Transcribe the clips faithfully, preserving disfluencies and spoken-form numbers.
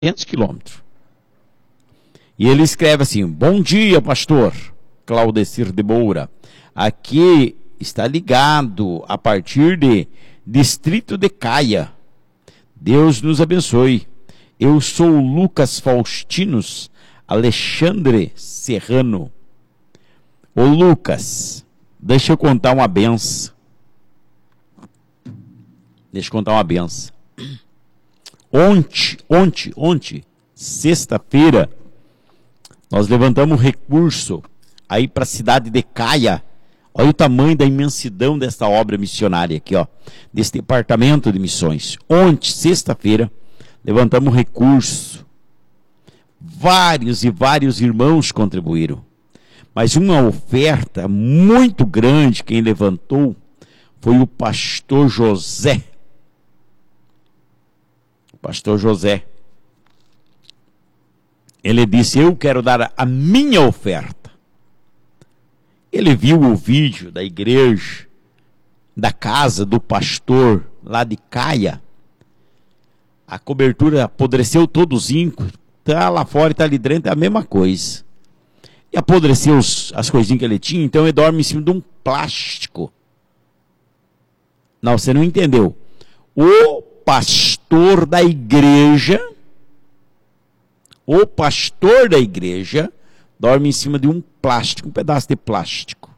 quinhentos quilômetros. E ele escreve assim: bom dia, pastor Claudecir de Moura. Aqui está ligado a partir de Distrito de Caia. Deus nos abençoe. Eu sou Lucas Faustinos Alexandre Serrano. Ô Lucas, deixa eu contar uma benção. Deixa eu contar uma benção. Ontem, ontem, ontem, sexta-feira, nós levantamos recurso aí para a cidade de Caia. Olha o tamanho da imensidão desta obra missionária aqui, ó, desse departamento de missões. Ontem, sexta-feira, levantamos recurso. Vários e vários irmãos contribuíram. Mas uma oferta muito grande, quem levantou foi o pastor José. O pastor José. Ele disse: eu quero dar a minha oferta. Ele viu o vídeo da igreja, da casa do pastor lá de Caia. A cobertura apodreceu todo o zinco. Está lá fora e está ali dentro, é a mesma coisa. E apodreceu os, as coisinhas que ele tinha, então ele dorme em cima de um plástico. Não, você não entendeu. O pastor da igreja, o pastor da igreja, dorme em cima de um plástico, um pedaço de plástico.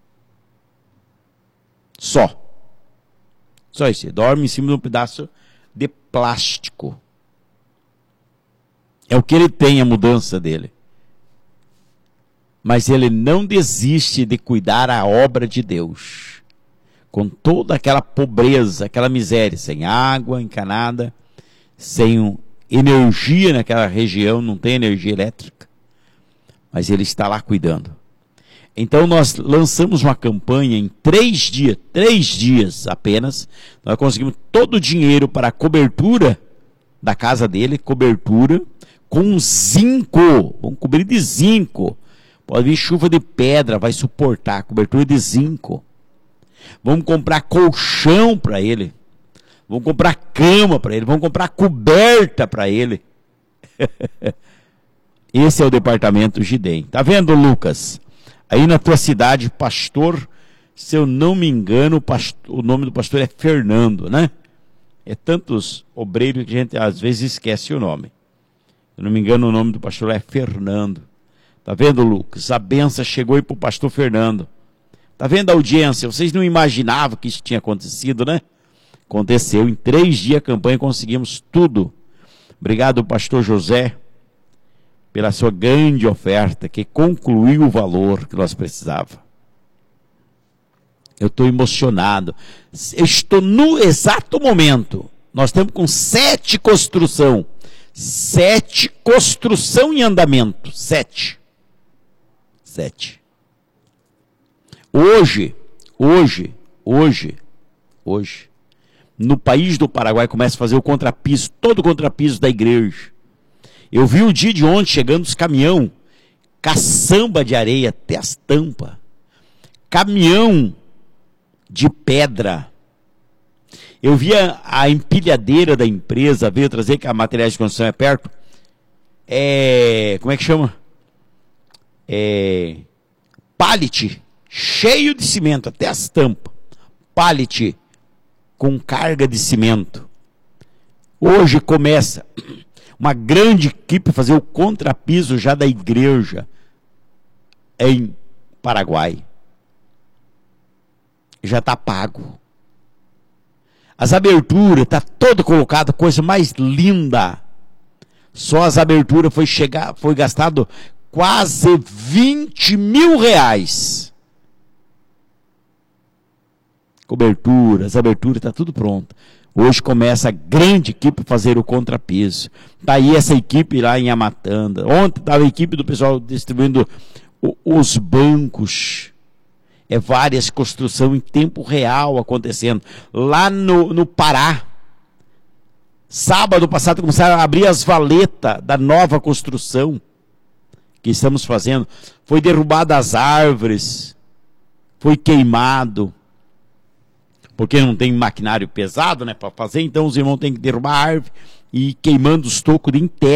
Só. Só isso, ele dorme em cima de um pedaço de plástico. É o que ele tem, a mudança dele. Mas ele não desiste de cuidar a obra de Deus. Com toda aquela pobreza, aquela miséria, sem água encanada, sem energia naquela região, não tem energia elétrica. Mas ele está lá cuidando. Então nós lançamos uma campanha em três dias, três dias apenas, nós conseguimos todo o dinheiro para a cobertura da casa dele, cobertura, com zinco, vamos cobrir de zinco. Pode vir chuva de pedra, vai suportar, cobertura de zinco. Vamos comprar colchão para ele. Vamos comprar cama para ele. Vamos comprar coberta para ele. Esse é o departamento Gidem. Tá vendo, Lucas? Aí na tua cidade, pastor, se eu não me engano, o, pastor, o nome do pastor é Fernando, né? É tantos obreiros que a gente às vezes esquece o nome. Se eu não me engano, o nome do pastor é Fernando. Tá vendo, Lucas? A benção chegou aí para o pastor Fernando. Tá vendo a audiência? Vocês não imaginavam que isso tinha acontecido, né? Aconteceu. Em três dias a campanha conseguimos tudo. Obrigado, pastor José, pela sua grande oferta, que concluiu o valor que nós precisávamos. Eu estou emocionado. Eu estou no exato momento. Nós estamos com sete construção. Sete construção em andamento. Sete. Sete. Hoje, hoje, hoje, hoje, no país do Paraguai começa a fazer o contrapiso, todo o contrapiso da igreja. Eu vi o dia de ontem chegando os caminhão, caçamba de areia até as tampas, caminhão de pedra. Eu vi a, a empilhadeira da empresa, veio trazer que a materiais de construção é perto. É, como é que chama? É, pallet, cheio de cimento, até as tampas. Pallet com carga de cimento. Hoje começa uma grande equipe fazer o contrapiso já da igreja em Paraguai. Já está pago. As aberturas, está todo colocado, coisa mais linda. Só as aberturas foi chegar, foi gastado quase vinte mil reais. Coberturas, abertura, está tudo pronto. Hoje começa a grande equipe a fazer o contrapiso. Está aí essa equipe lá em Amatanda. Ontem estava a equipe do pessoal distribuindo o, os bancos. É várias construções em tempo real acontecendo. Lá no, no Pará, sábado passado começaram a abrir as valetas da nova construção que estamos fazendo. Foi derrubada as árvores, foi queimado. Porque não tem maquinário pesado, né, para fazer, então os irmãos têm que derrubar a árvore, e queimando os tocos de inteiro.